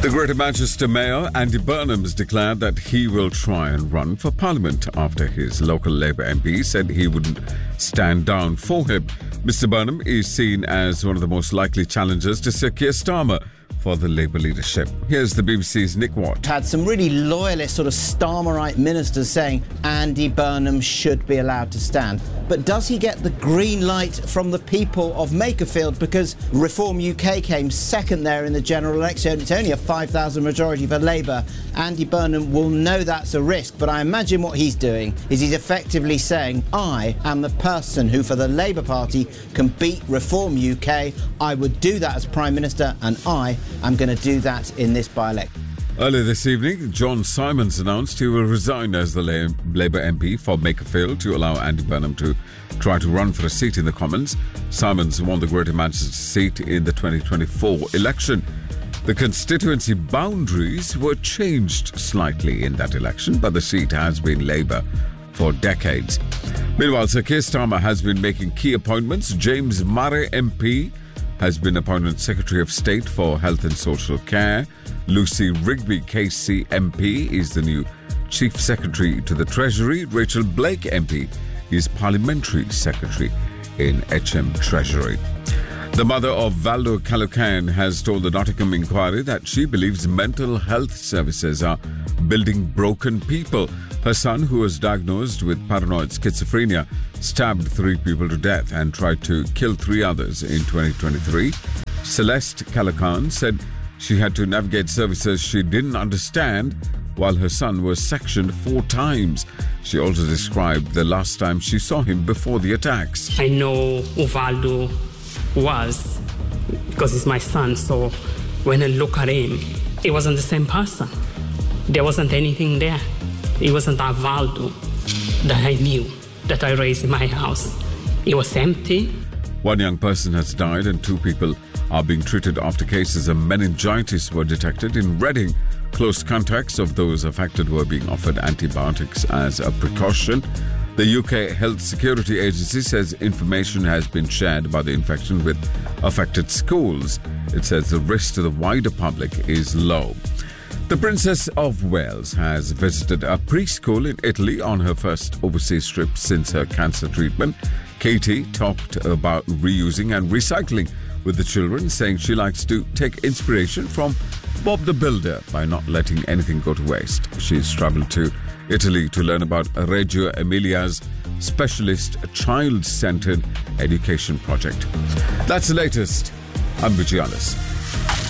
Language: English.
The Greater Manchester Mayor, Andy Burnham, has declared that he will try and run for Parliament after his local Labour MP said he wouldn't stand down for him. Mr Burnham is seen as one of the most likely challengers to Sir Keir Starmer for the Labour leadership. Here's the BBC's Nick Watt. Had some really loyalist sort of Starmerite ministers saying Andy Burnham should be allowed to stand. But does he get the green light from the people of Makerfield? Because Reform UK came second there in the general election. It's only a 5,000 majority for Labour. Andy Burnham will know that's a risk, but I imagine what he's doing is he's effectively saying, I am the person who for the Labour Party can beat Reform UK. I would do that as Prime Minister, and I am going to do that in this by-election. Earlier this evening, John Simons announced he will resign as the Labour MP for Makerfield to allow Andy Burnham to try to run for a seat in the Commons. Simons won the Greater Manchester seat in the 2024 election. The constituency boundaries were changed slightly in that election, but the seat has been Labour for decades. Meanwhile, Sir Keir Starmer has been making key appointments. James Murray MP has been appointed Secretary of State for Health and Social Care. Lucy Rigby KC MP is the new Chief Secretary to the Treasury. Rachel Blake MP is Parliamentary Secretary in HM Treasury. The mother of Valdo Calocan has told the Nottingham Inquiry that she believes mental health services are building broken people. Her son, who was diagnosed with paranoid schizophrenia, stabbed 3 people to death and tried to kill 3 others in 2023. Celeste Calocan said she had to navigate services she didn't understand while her son was sectioned 4 times. She also described the last time she saw him before the attacks. I know who Valdo was because he's my son, so when I look at him, he wasn't the same person. There wasn't anything there. It wasn't that Valdo that I knew, that I raised in my house. It was empty. 1 young person has died and 2 people are being treated after cases of meningitis were detected in Reading. Close contacts of those affected were being offered antibiotics as a precaution. The UK Health Security Agency says information has been shared about the infection with affected schools. It says the risk to the wider public is low. The Princess of Wales has visited a preschool in Italy on her first overseas trip since her cancer treatment. Katie talked about reusing and recycling with the children, saying she likes to take inspiration from Bob the Builder by not letting anything go to waste. She's travelled to Italy to learn about Reggio Emilia's specialist child-centred education project. That's the latest. I'm Vijayanis.